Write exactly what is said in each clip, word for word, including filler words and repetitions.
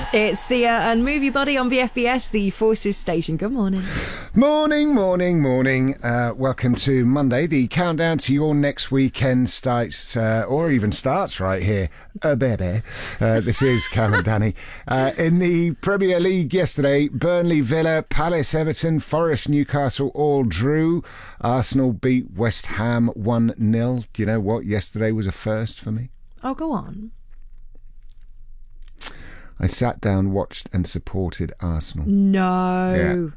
It's Sia and Movie Buddy on V F B S, the Forces station. Good morning. Morning, morning, morning. Uh, welcome to Monday. The countdown to your next weekend starts, uh, or even starts right here. Uh, baby. Uh, this is Cam and Danny. Uh, in the Premier League yesterday, Burnley, Villa, Palace, Everton, Forest, Newcastle all drew. Arsenal beat West Ham one nil. Do you know what? Yesterday was a first for me. Oh, go on. I sat down, watched and supported Arsenal. No. Yeah.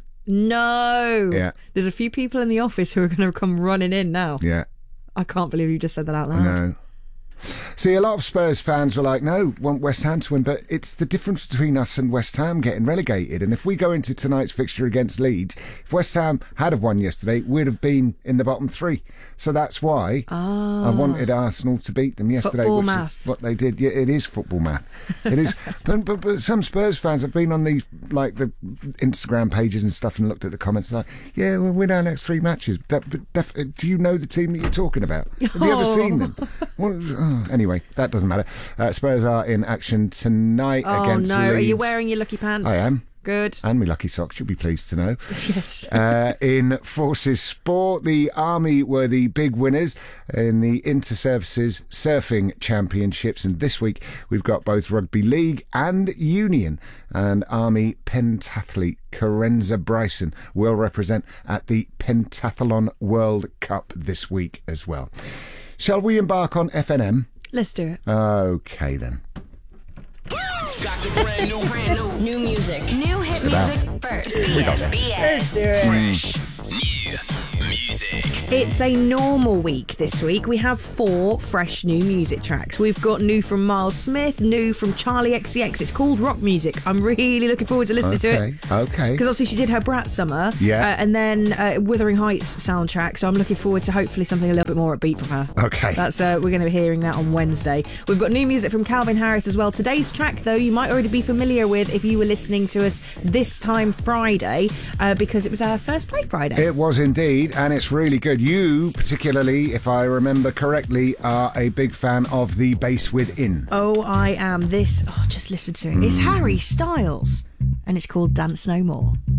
No. Yeah. There's a few people in the office who are going to come running in now. Yeah. I can't believe you just said that out loud. No. See, a lot of Spurs fans were like, no, want West Ham to win, but it's the difference between us and West Ham getting relegated. And if we go into tonight's fixture against Leeds, if West Ham had have won yesterday, we'd have been in the bottom three. So that's why ah. I wanted Arsenal to beat them yesterday, Football which math. is what they did. Yeah, it is football math. It is. But, but, but some Spurs fans have been on these, like, the Instagram pages and stuff and looked at the comments and like, yeah, we'll win our next three matches. That, but def- do you know the team that you're talking about? Have you ever seen them? What, oh, anyway, that doesn't matter. Uh, Spurs are in action tonight oh, against no. Leeds. Are you wearing your lucky pants? I am. Good. And my lucky socks, you'll be pleased to know. Yes. uh, in Forces Sport, the Army were the big winners in the Inter-Services Surfing Championships. And this week, we've got both Rugby League and Union. And Army pentathlete Karenza Bryson will represent at the Pentathlon World Cup this week as well. Shall we embark on F N M? Let's do it. Okay, then. Got the brand new, brand new, new music. New hit music first. V F B S. Let's do it. Fresh new music. It's a normal week this week. We have four fresh new music tracks. We've got new from Miles Smith, new from Charlie X C X. It's called Rock Music. I'm really looking forward to listening okay, to it. Okay. Because obviously she did her Brat Summer. Yeah. Uh, and then uh, Wuthering Heights soundtrack. So I'm looking forward to hopefully something a little bit more upbeat from her. Okay. That's uh, we're going to be hearing that on Wednesday. We've got new music from Calvin Harris as well. Today's track, though, you might already be familiar with if you were listening to us this time Friday, uh, because it was our first play Friday. It was indeed, and it's really good. You, particularly, if I remember correctly, are a big fan of The Bass Within. Oh, I am. This, oh, just listen to it. It's Harry Styles, and it's called Dance No More.